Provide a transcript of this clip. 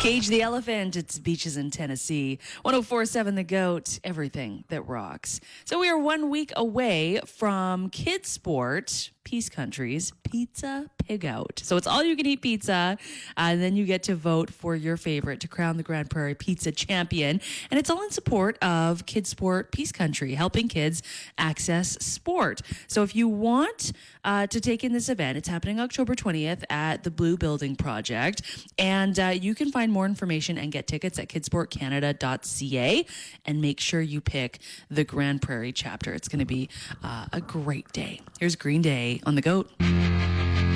Cage the Elephant, it's beaches in Tennessee. 1047 The Goat, everything that rocks. So we are 1 week away from Kids Sport, Peace Country's Pizza Pig Out. So it's all you can eat pizza. And then you get to vote for your favorite to crown the Grand Prairie Pizza Champion. And it's all in support of Kids Sport Peace Country, helping kids access sport. So if you want to take in this event, it's happening October 20th at the Blue Building Project. And you can find more information and get tickets at kidsportcanada.ca, and make sure you pick the Grand Prairie chapter. It's going to be a great day. Here's Green Day on The Goat.